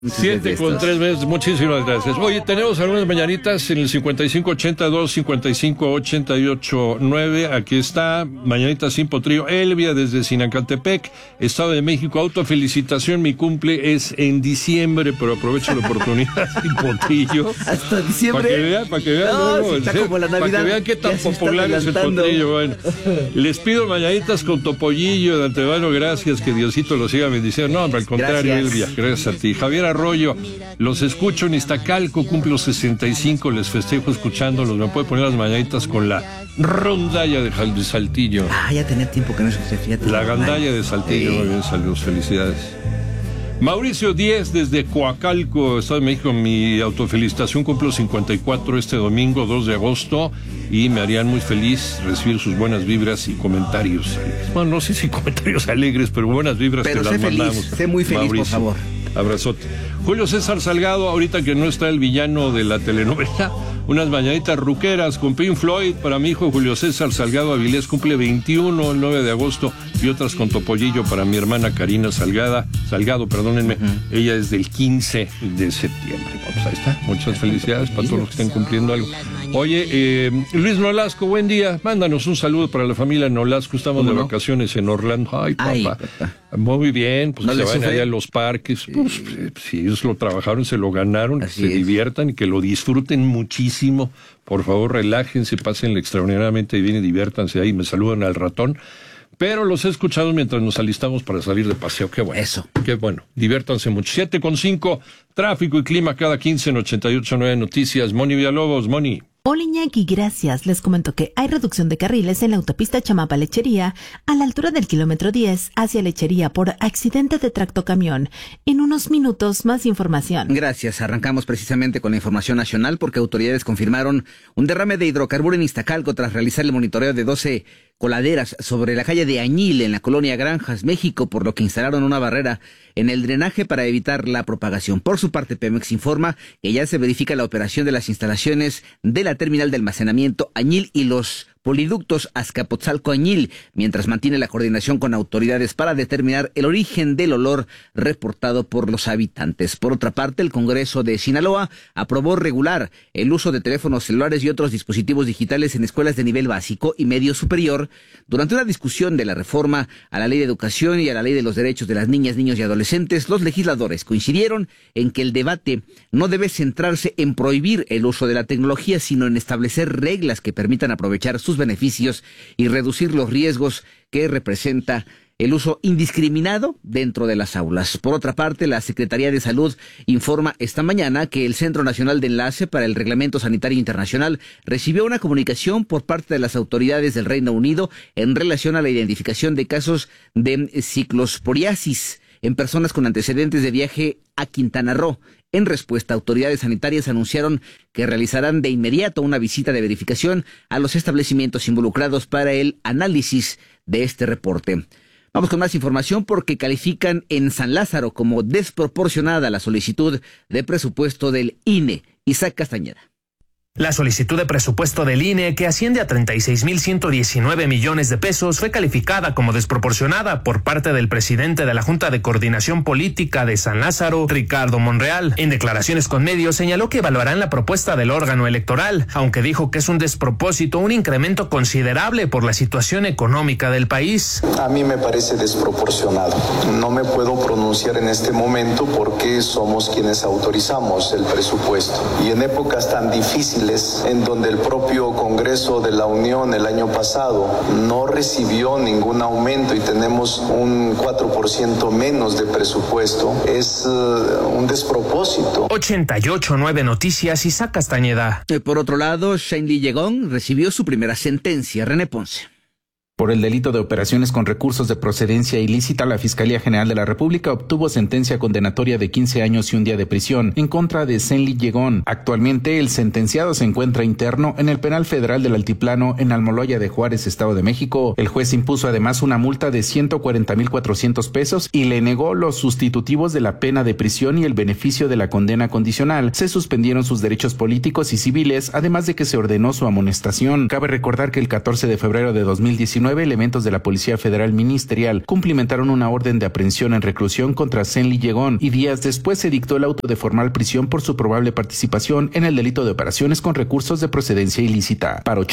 7:03, muchísimas gracias. Oye, tenemos algunas mañanitas en el 5582-5588-9. Aquí está, mañanita sin potrillo. Elvia desde Sinacantepec, Estado de México. Autofelicitación, mi cumple es en diciembre, pero aprovecho la oportunidad sin potrillo. ¿Hasta diciembre? Para que vean, no, luego, si está como la Navidad, para que vean qué tan popular es el potrillo. Bueno, les pido mañanitas con topollillo de antemano, gracias, que Diosito los siga bendiciendo. No, al contrario, gracias. Elvia, gracias a ti. Javier Arroyo, los escucho en Iztacalco, cumplo 65, les festejo escuchándolos. Me puede poner las mañanitas con la rondalla de Saltillo. Ya tenía tiempo que no se fíjate. La gandalla de Saltillo, muy bien, saludos, felicidades. Mauricio Díez desde Coacalco, Estado de México, mi autofelicitación, cumplo 54 este domingo, 2 de agosto, y me harían muy feliz recibir sus buenas vibras y comentarios alegres. Bueno, no sé si comentarios alegres, pero buenas vibras que las mandamos. Sé muy feliz, Mauricio, por favor. Abrazote. Julio César Salgado, ahorita que no está el villano de la telenovela, unas mañanitas ruqueras con Pink Floyd para mi hijo Julio César Salgado Avilés, cumple 21 el 9 de agosto, y otras con topollillo para mi hermana Karina Salgado, perdónenme, ella es del 15 de septiembre. Pues ahí está, muchas felicidades para todos los que estén cumpliendo algo. Oye, Luis Nolasco, buen día, mándanos un saludo para la familia Nolasco, estamos de vacaciones en Orlando. Ay, papá. Muy bien, pues no se van allá a los parques, pues si ellos lo trabajaron, se lo ganaron, así que se diviertan y que lo disfruten muchísimo. Por favor, relájense, pásenle extraordinariamente bien y diviértanse ahí, me saludan al ratón. Pero los he escuchado mientras nos alistamos para salir de paseo. Qué bueno. Eso. Qué bueno. Diviértanse mucho. 7:05, tráfico y clima cada 15 en 88.9 Noticias. Moni Villalobos, Moni. Hola Iñaki, gracias. Les comento que hay reducción de carriles en la autopista Chamapa-Lechería a la altura del kilómetro 10 hacia Lechería por accidente de tractocamión. En unos minutos más información. Gracias. Arrancamos precisamente con la información nacional porque autoridades confirmaron un derrame de hidrocarburo en Iztacalco tras realizar el monitoreo de 12 coladeras sobre la calle de Añil en la colonia Granjas, México, por lo que instalaron una barrera en el drenaje para evitar la propagación. Por su parte, Pemex informa que ya se verifica la operación de las instalaciones de la terminal de almacenamiento Añil y los poliductos Azcapotzalco-Añil, mientras mantiene la coordinación con autoridades para determinar el origen del olor reportado por los habitantes. Por otra parte, el Congreso de Sinaloa aprobó regular el uso de teléfonos celulares y otros dispositivos digitales en escuelas de nivel básico y medio superior durante una discusión de la reforma a la Ley de Educación y a la Ley de los Derechos de las Niñas, Niños y Adolescentes. Los legisladores coincidieron en que el debate no debe centrarse en prohibir el uso de la tecnología, sino en establecer reglas que permitan aprovechar sus beneficios y reducir los riesgos que representa el uso indiscriminado dentro de las aulas. Por otra parte, la Secretaría de Salud informa esta mañana que el Centro Nacional de Enlace para el Reglamento Sanitario Internacional recibió una comunicación por parte de las autoridades del Reino Unido en relación a la identificación de casos de ciclosporiasis en personas con antecedentes de viaje a Quintana Roo. En respuesta, autoridades sanitarias anunciaron que realizarán de inmediato una visita de verificación a los establecimientos involucrados para el análisis de este reporte. Vamos con más información porque califican en San Lázaro como desproporcionada la solicitud de presupuesto del INE. Isaac Castañeda. La solicitud de presupuesto del INE, que asciende a 36,119 millones de pesos, fue calificada como desproporcionada por parte del presidente de la Junta de Coordinación Política de San Lázaro, Ricardo Monreal. En declaraciones con medios señaló que evaluarán la propuesta del órgano electoral, aunque dijo que es un despropósito, un incremento considerable por la situación económica del país. A mí me parece desproporcionado. No me puedo pronunciar en este momento porque somos quienes autorizamos el presupuesto. Y en épocas tan difíciles en donde el propio Congreso de la Unión el año pasado no recibió ningún aumento y tenemos un 4% menos de presupuesto, es un despropósito. 88.9 Noticias, Isaac Castañeda. Por otro lado, Shenli Yegón recibió su primera sentencia. René Ponce. Por el delito de operaciones con recursos de procedencia ilícita, la Fiscalía General de la República obtuvo sentencia condenatoria de 15 años y un día de prisión en contra de Shenli Yegón. Actualmente, el sentenciado se encuentra interno en el Penal Federal del Altiplano en Almoloya de Juárez, Estado de México. El juez impuso además una multa de 140,400 pesos y le negó los sustitutivos de la pena de prisión y el beneficio de la condena condicional. Se suspendieron sus derechos políticos y civiles, además de que se ordenó su amonestación. Cabe recordar que el 14 de febrero de 2019 19 elementos de la Policía Federal Ministerial cumplimentaron una orden de aprehensión en reclusión contra Zenly Llegón y días después se dictó el auto de formal prisión por su probable participación en el delito de operaciones con recursos de procedencia ilícita. Para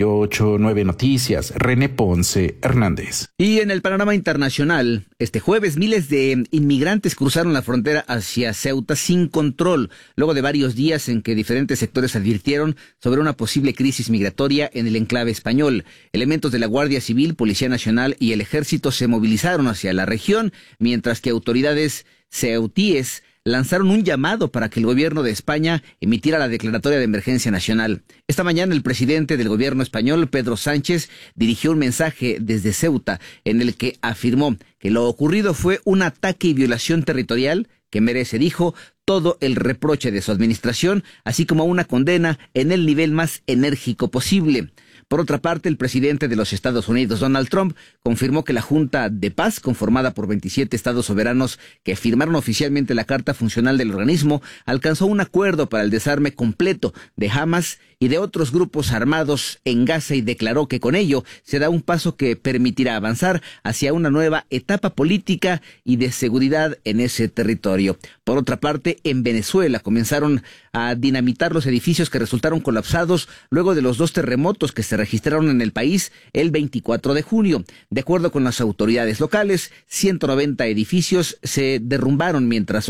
88.9 Noticias, René Ponce Hernández. Y en el panorama internacional, este jueves miles de inmigrantes cruzaron la frontera hacia Ceuta sin control, luego de varios días en que diferentes sectores advirtieron sobre una posible crisis migratoria en el enclave español. Elementos de la Guardia Civil, Policía Nacional y el Ejército se movilizaron hacia la región, mientras que autoridades ceutíes lanzaron un llamado para que el gobierno de España emitiera la declaratoria de emergencia nacional. Esta mañana el presidente del gobierno español, Pedro Sánchez, dirigió un mensaje desde Ceuta en el que afirmó que lo ocurrido fue un ataque y violación territorial que merece, dijo, todo el reproche de su administración, así como una condena en el nivel más enérgico posible. Por otra parte, el presidente de los Estados Unidos, Donald Trump, confirmó que la Junta de Paz, conformada por 27 estados soberanos que firmaron oficialmente la Carta Funcional del organismo, alcanzó un acuerdo para el desarme completo de Hamas y de otros grupos armados en Gaza y declaró que con ello se da un paso que permitirá avanzar hacia una nueva etapa política y de seguridad en ese territorio. Por otra parte, en Venezuela comenzaron a dinamitar los edificios que resultaron colapsados luego de los 2 terremotos que se registraron en el país el 24 de junio. De acuerdo con las autoridades locales, 190 edificios se derrumbaron, mientras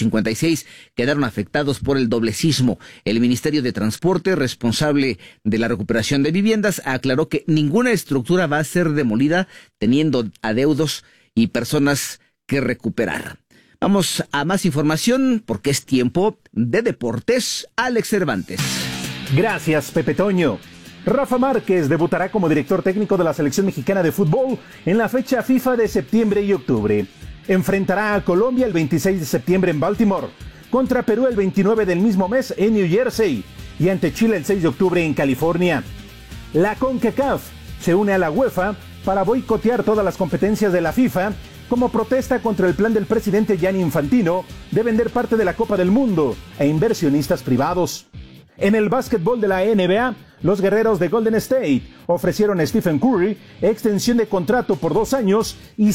856 quedaron afectados por el doble sismo. El Ministerio de Transporte, responsable de la recuperación de viviendas, aclaró que ninguna estructura va a ser demolida, teniendo adeudos y personas que recuperar. Vamos a más información porque es tiempo de deportes. Alex Cervantes. Gracias, Pepe Toño. Rafa Márquez debutará como director técnico de la selección mexicana de fútbol en la fecha FIFA de septiembre y octubre. Enfrentará a Colombia el 26 de septiembre en Baltimore, contra Perú el 29 del mismo mes en New Jersey y ante Chile el 6 de octubre en California. La CONCACAF se une a la UEFA para boicotear todas las competencias de la FIFA como protesta contra el plan del presidente Gianni Infantino de vender parte de la Copa del Mundo a inversionistas privados. En el básquetbol de la NBA, los guerreros de Golden State ofrecieron a Stephen Curry extensión de contrato por 2 años y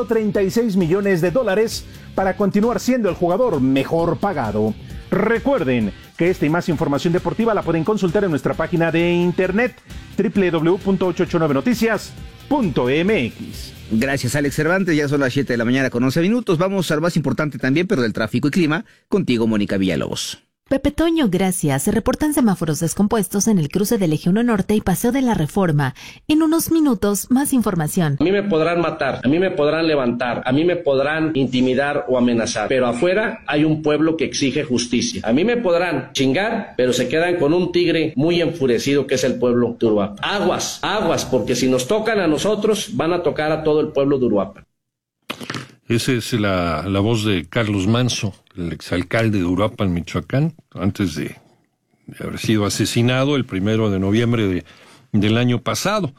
$136 millones para continuar siendo el jugador mejor pagado. Recuerden que esta y más información deportiva la pueden consultar en nuestra página de internet www.889noticias.mx. Gracias, Alex Cervantes. Ya son las 7 de la mañana con 11 minutos. Vamos al más importante también, pero del tráfico y clima, contigo, Mónica Villalobos. Pepe Toño, gracias. Se reportan semáforos descompuestos en el cruce del Eje 1 Norte y Paseo de la Reforma. En unos minutos, más información. A mí me podrán matar, a mí me podrán levantar, a mí me podrán intimidar o amenazar, pero afuera hay un pueblo que exige justicia. A mí me podrán chingar, pero se quedan con un tigre muy enfurecido que es el pueblo de Uruapan. Aguas, aguas, porque si nos tocan a nosotros, van a tocar a todo el pueblo de Uruapan. Esa es la voz de Carlos Manso, el exalcalde de Uruapan, Michoacán, antes de haber sido asesinado el 1 de noviembre del año pasado.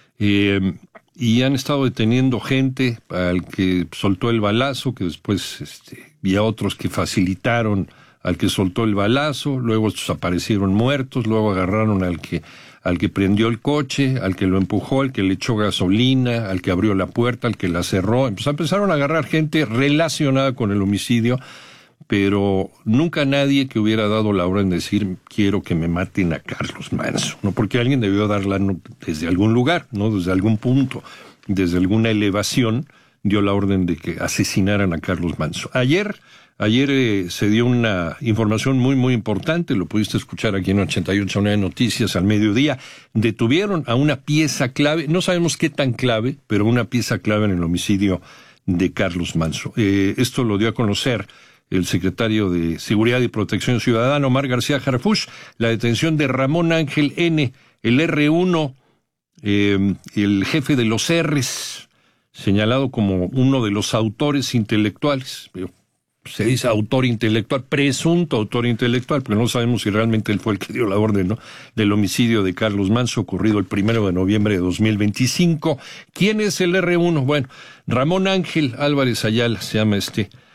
Y han estado deteniendo gente al que soltó el balazo, que después y a otros que facilitaron al que soltó el balazo, luego estos aparecieron muertos, luego agarraron al que prendió el coche, al que lo empujó, al que le echó gasolina, al que abrió la puerta, al que la cerró. Empezaron a agarrar gente relacionada con el homicidio, pero nunca nadie que hubiera dado la orden de decir quiero que me maten a Carlos Manso, ¿no? Porque alguien debió darla desde algún lugar, ¿no? Desde algún punto, desde alguna elevación, dio la orden de que asesinaran a Carlos Manso. Ayer se dio una información muy, muy importante, lo pudiste escuchar aquí en 88.9 Noticias al mediodía. Detuvieron a una pieza clave, no sabemos qué tan clave, pero una pieza clave en el homicidio de Carlos Manso. Esto lo dio a conocer el secretario de Seguridad y Protección Ciudadana, Omar García Harfuch, la detención de Ramón Ángel N., el R1, el jefe de los R's, señalado como uno de los autores intelectuales. Se dice autor intelectual, presunto autor intelectual, pero no sabemos si realmente él fue el que dio la orden, ¿no?, del homicidio de Carlos Manso, ocurrido el 1 de noviembre de 2025. ¿Quién es el R1? Bueno, Ramón Ángel Álvarez Ayala se llama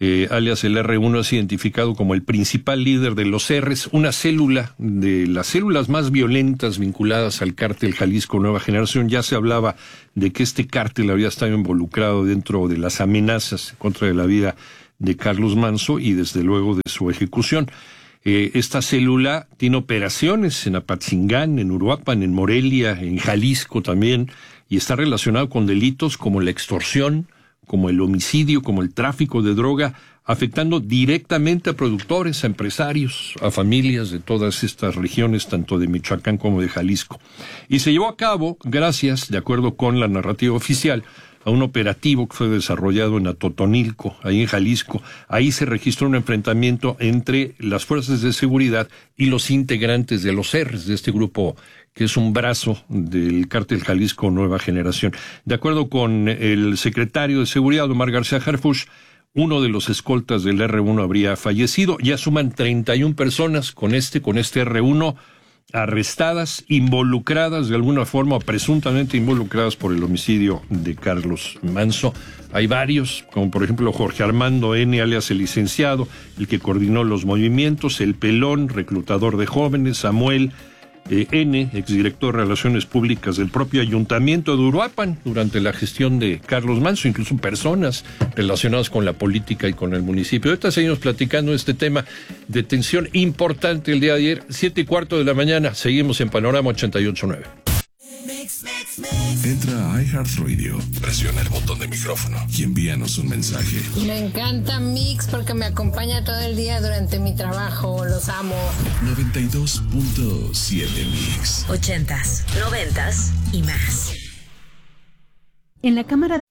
alias el R1, es identificado como el principal líder de los R's, una célula de las células más violentas vinculadas al cártel Jalisco Nueva Generación. Ya se hablaba de que este cártel había estado involucrado dentro de las amenazas contra la vida de Carlos Manso y desde luego de su ejecución. Esta célula tiene operaciones en Apatzingán, en Uruapan, en Morelia, en Jalisco también, y está relacionado con delitos como la extorsión, como el homicidio, como el tráfico de droga, afectando directamente a productores, a empresarios, a familias de todas estas regiones, tanto de Michoacán como de Jalisco. Y se llevó a cabo, gracias, de acuerdo con la narrativa oficial, a un operativo que fue desarrollado en Atotonilco, ahí en Jalisco. Ahí se registró un enfrentamiento entre las fuerzas de seguridad y los integrantes de los R's, de este grupo que es un brazo del cártel Jalisco Nueva Generación. De acuerdo con el secretario de Seguridad, Omar García Harfuch, uno de los escoltas del R1 habría fallecido. Ya suman 31 personas con este R1 arrestadas, involucradas de alguna forma, presuntamente involucradas por el homicidio de Carlos Manso. Hay varios, como por ejemplo Jorge Armando N., alias el licenciado, el que coordinó los movimientos, el Pelón, reclutador de jóvenes, Samuel N., exdirector de Relaciones Públicas del propio Ayuntamiento de Uruapan durante la gestión de Carlos Manso, incluso personas relacionadas con la política y con el municipio. Ahorita seguimos platicando este tema de tensión importante el día de ayer, 7:15 de la mañana. Seguimos en Panorama 88.9. Entra a iHeartRadio, presiona el botón de micrófono y envíanos un mensaje. Me encanta Mix porque me acompaña todo el día durante mi trabajo, los amo. 92.7 Mix. 80s, 90s y más. En la Cámara de